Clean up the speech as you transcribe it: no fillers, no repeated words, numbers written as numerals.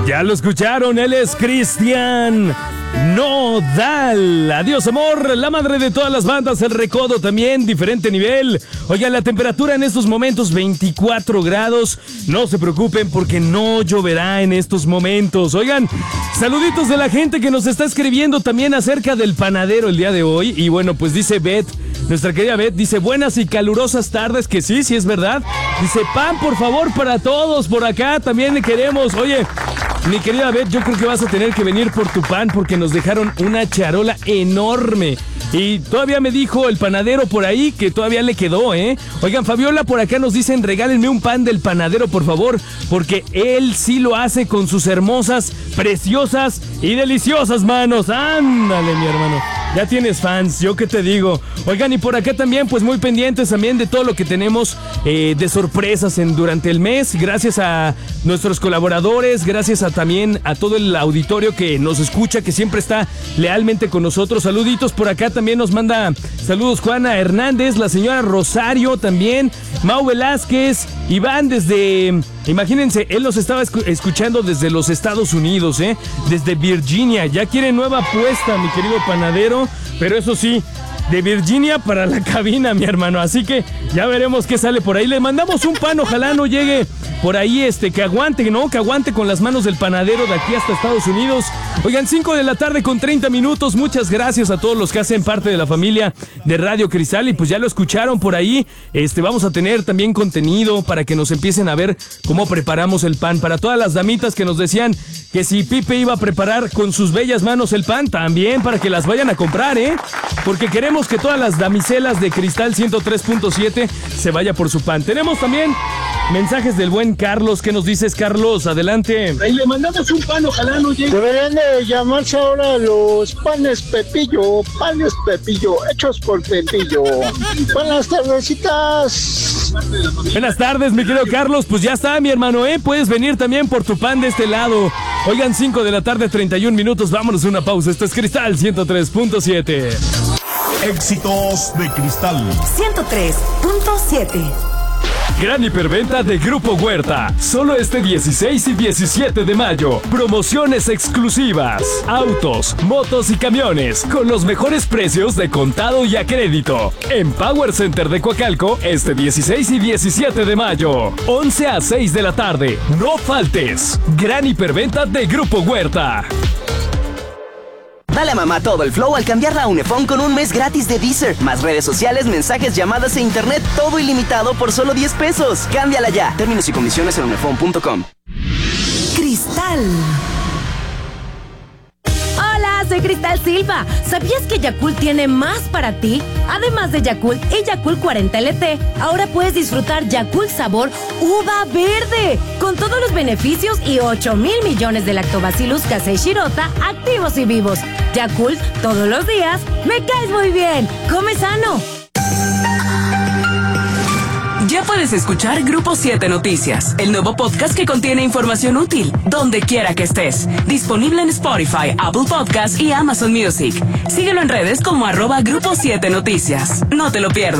Ya lo escucharon, él es Cristian Nodal. Adiós, amor, la madre de todas las bandas, El Recodo también, diferente nivel. Oigan, la temperatura en estos momentos 24 grados. No se preocupen porque no lloverá en estos momentos. Oigan, saluditos de la gente que nos está escribiendo también acerca del panadero el día de hoy. Y bueno, pues dice Beth, nuestra querida Beth, dice buenas y calurosas tardes, que sí es verdad. Dice pan, por favor, para todos por acá, también le queremos. Oye, mi querida Beth, yo creo que vas a tener que venir por tu pan porque nos dejaron una charola enorme. Y todavía me dijo el panadero por ahí que todavía le quedó, ¿eh? Oigan, Fabiola, por acá nos dicen, regálenme un pan del panadero, por favor, porque él sí lo hace con sus hermosas, preciosas y deliciosas manos. Ándale, mi hermano. Ya tienes fans, yo qué te digo. Oigan, y por acá también, pues muy pendientes también de todo lo que tenemos de sorpresas durante el mes. Gracias a nuestros colaboradores, gracias también a todo el auditorio que nos escucha, que siempre está lealmente con nosotros. Saluditos por acá también nos manda saludos Juana Hernández, la señora Rosario también, Mau Velázquez, Iván desde... Imagínense, él nos estaba escuchando desde los Estados Unidos, desde Virginia. Ya quiere nueva apuesta, mi querido panadero, pero eso sí, de Virginia para la cabina, mi hermano. Así que ya veremos qué sale por ahí. Le mandamos un pan, ojalá no llegue por ahí, que aguante, ¿no? Que aguante con las manos del panadero de aquí hasta Estados Unidos. Oigan, 5 de la tarde con 30 minutos. Muchas gracias a todos los que hacen parte de la familia de Radio Cristal. Y pues ya lo escucharon por ahí. Vamos a tener también contenido para que nos empiecen a ver cómo preparamos el pan. Para todas las damitas que nos decían que si Pipe iba a preparar con sus bellas manos el pan, también para que las vayan a comprar, porque queremos que todas las damiselas de Cristal 103.7 se vaya por su pan. Tenemos también mensajes del buen Carlos. ¿Qué nos dices, Carlos? Adelante. Ahí le mandamos un pan, ojalá no llegue. Deberían de llamarse ahora los panes Pepillo, hechos por Pepillo. Buenas tardecitas. Buenas tardes, mi querido Carlos. Pues ya está, mi hermano, puedes venir también por tu pan de este lado. Oigan, 5 de la tarde, 31 minutos. Vámonos a una pausa. Esto es Cristal 103.7. Éxitos de Cristal 103.7. Gran hiperventa de Grupo Huerta. Solo este 16 y 17 de mayo. Promociones exclusivas. Autos, motos y camiones con los mejores precios de contado y a crédito. En Power Center de Coacalco, este 16 y 17 de mayo. 11 a 6 de la tarde. No faltes. Gran hiperventa de Grupo Huerta. Dale a mamá todo el flow al cambiarla a Unifón con un mes gratis de Deezer. Más redes sociales, mensajes, llamadas e internet, todo ilimitado por solo 10 pesos. Cámbiala ya. Términos y condiciones en unifón.com. Cristal. Hola, soy Cristal Silva. ¿Sabías que Yakult tiene más para ti? Además de Yakult y Yakult 40 LT, ahora puedes disfrutar Yakult sabor uva verde, con todos los beneficios y 8,000 millones de lactobacillus casei shirota activos y vivos. Yakult, todos los días, me caes muy bien. Come sano. Ya puedes escuchar Grupo 7 Noticias, el nuevo podcast que contiene información útil, donde quiera que estés. Disponible en Spotify, Apple Podcasts y Amazon Music. Síguelo en redes como @Grupo 7 Noticias. No te lo pierdas.